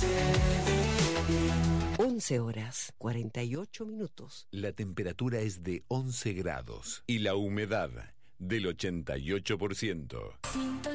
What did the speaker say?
11:48. La temperatura es de 11 grados y la humedad del 88%.